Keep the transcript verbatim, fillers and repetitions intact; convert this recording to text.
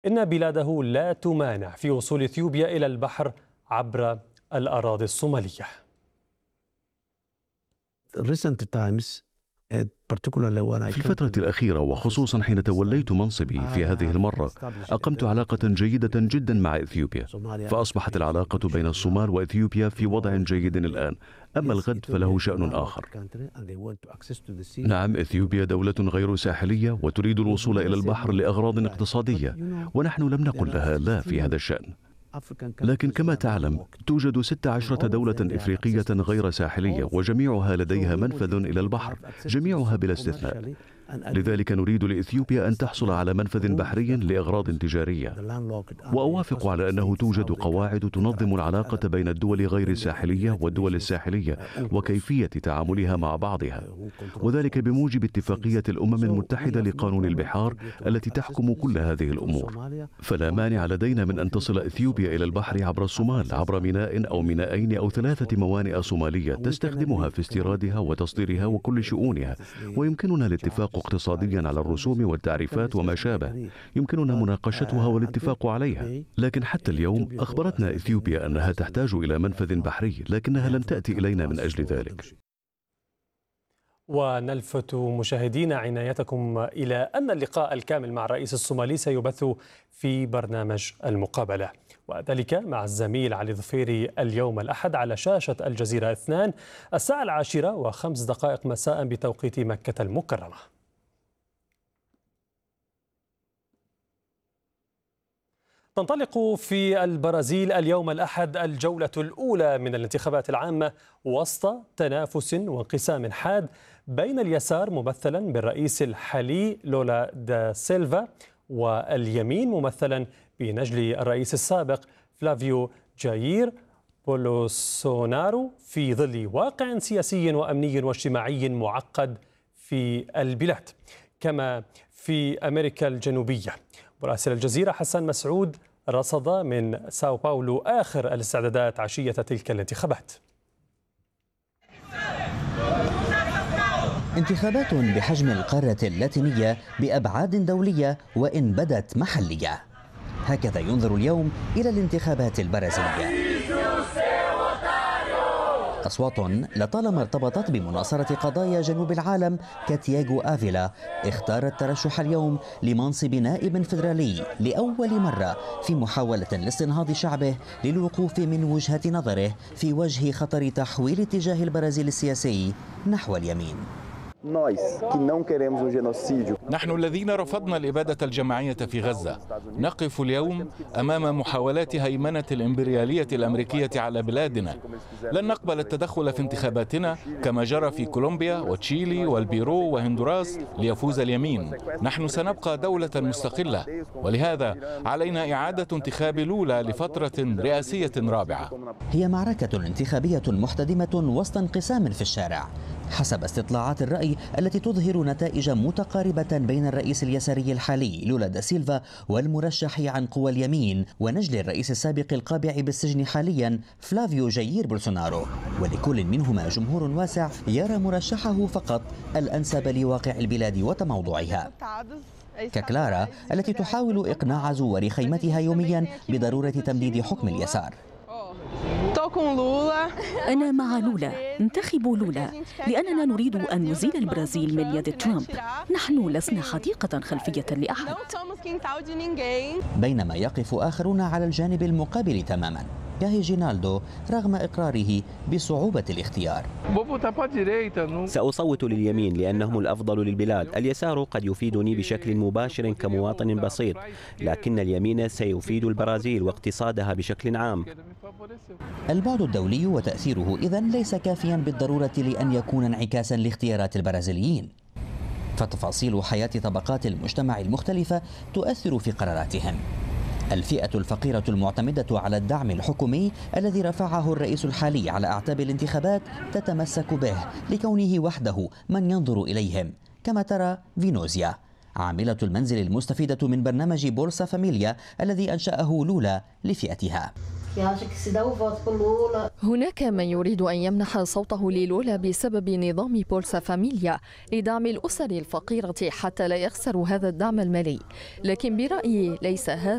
إن بلاده لا تمانع في وصول إثيوبيا إلى البحر عبر الأراضي الصومالية. في الفترة الأخيرة وخصوصا حين توليت منصبي في هذه المرة أقمت علاقة جيدة جدا مع إثيوبيا، فأصبحت العلاقة بين الصومال وإثيوبيا في وضع جيد الآن. أما الغد فله شأن آخر. نعم، إثيوبيا دولة غير ساحلية وتريد الوصول إلى البحر لأغراض اقتصادية، ونحن لم نقل لها لا في هذا الشأن. لكن كما تعلم توجد ست عشرة دولة إفريقية غير ساحلية وجميعها لديها منفذ إلى البحر، جميعها بلا استثناء. لذلك نريد لإثيوبيا أن تحصل على منفذ بحري لأغراض تجارية. وأوافق على أنه توجد قواعد تنظم العلاقة بين الدول غير الساحلية والدول الساحلية وكيفية تعاملها مع بعضها، وذلك بموجب اتفاقية الأمم المتحدة لقانون البحار التي تحكم كل هذه الأمور. فلا مانع لدينا من أن تصل إثيوبيا إلى البحر عبر الصومال، عبر ميناء أو مينائين أو ثلاثة موانئ صومالية تستخدمها في استيرادها وتصديرها وكل شؤونها، ويمكننا الاتفاق اقتصاديا على الرسوم والتعريفات وما شابه، يمكننا مناقشتها والاتفاق عليها. لكن حتى اليوم أخبرتنا إثيوبيا أنها تحتاج إلى منفذ بحري، لكنها لم تأتي إلينا من أجل ذلك. ونلفت مشاهدينا عنايتكم إلى أن اللقاء الكامل مع الرئيس الصومالي سيبث في برنامج المقابلة، وذلك مع الزميل علي ظفيري اليوم الأحد على شاشة الجزيرة اثنان الساعة العاشرة وخمس دقائق مساء بتوقيت مكة المكرمة. تنطلق في البرازيل اليوم الأحد الجولة الأولى من الانتخابات العامة وسط تنافس وانقسام حاد بين اليسار ممثلا بالرئيس الحالي لولا دا سيلفا واليمين ممثلا بنجل الرئيس السابق فلافيو جاير بولسونارو، في ظل واقع سياسي وأمني واجتماعي معقد في البلاد كما في أمريكا الجنوبية. مراسل الجزيرة حسن مسعود رصد من ساو باولو آخر الاستعدادات عشية تلك الانتخابات. انتخابات بحجم القارة اللاتينية بأبعاد دولية وإن بدت محلية، هكذا ينظر اليوم إلى الانتخابات البرازيلية. أصوات لطالما ارتبطت بمناصرة قضايا جنوب العالم كتياغو آفيلا اختار الترشح اليوم لمنصب نائب فيدرالي لأول مرة في محاولة لاستنهاض شعبه للوقوف من وجهة نظره في وجه خطر تحويل اتجاه البرازيل السياسي نحو اليمين. نحن الذين رفضنا الإبادة الجماعية في غزة نقف اليوم أمام محاولات هيمنة الإمبريالية الأمريكية على بلادنا. لن نقبل التدخل في انتخاباتنا كما جرى في كولومبيا وتشيلي والبيرو وهندوراس ليفوز اليمين. نحن سنبقى دولة مستقلة، ولهذا علينا إعادة انتخاب لولا لفترة رئاسية رابعة. هي معركة انتخابية محتدمة وسط انقسام في الشارع حسب استطلاعات الرأي التي تظهر نتائج متقاربة بين الرئيس اليساري الحالي لولا دا سيلفا والمرشح عن قوى اليمين ونجل الرئيس السابق القابع بالسجن حاليا فلافيو جاير بولسونارو، ولكل منهما جمهور واسع يرى مرشحه فقط الأنسب لواقع البلاد وتموضعها، ككلارا التي تحاول إقناع زوار خيمتها يوميا بضرورة تمديد حكم اليسار. أنا مع لولا، انتخبوا لولا لأننا نريد أن نزيل البرازيل من يد ترامب. نحن لسنا حديقة خلفية لأحد. بينما يقف آخرون على الجانب المقابل تماما كهيجينالدو رغم إقراره بصعوبة الاختيار. سأصوت لليمين لأنهم الأفضل للبلاد. اليسار قد يفيدني بشكل مباشر كمواطن بسيط، لكن اليمين سيفيد البرازيل واقتصادها بشكل عام. البعد الدولي وتأثيره إذن ليس كافيا بالضرورة لأن يكون انعكاسا لاختيارات البرازيليين، فتفاصيل حياة طبقات المجتمع المختلفة تؤثر في قراراتهم. الفئة الفقيرة المعتمدة على الدعم الحكومي الذي رفعه الرئيس الحالي على أعتاب الانتخابات تتمسك به لكونه وحده من ينظر إليهم، كما ترى فينوزيا عاملة المنزل المستفيدة من برنامج بولسا فاميليا الذي أنشأه لولا لفئتها. هناك من يريد أن يمنح صوته للولا بسبب نظام بولسا فاميليا لدعم الأسر الفقيرة حتى لا يخسروا هذا الدعم المالي، لكن برأيي ليس هذا